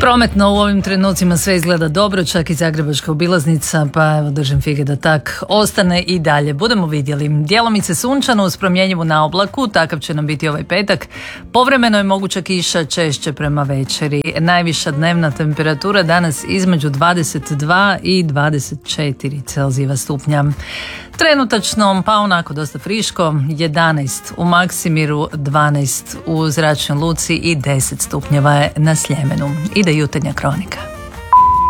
Prometno u ovim trenucima sve izgleda dobro, čak i zagrebačka obilaznica, pa evo držim fige da tak ostane i dalje. Budemo vidjeli. Djelomice sunčano uz promjenjivu na oblaku, takav će nam biti ovaj petak. Povremeno je moguća kiša, češće prema večeri. Najviša dnevna temperatura danas između 22 i 24 Celzijeva stupnja. Trenutačno, pa onako dosta friško, 11 u Maksimiru, 12 u Zračnoj luci i 10 stupnjeva je na Sljemenu. Ide jutarnja kronika.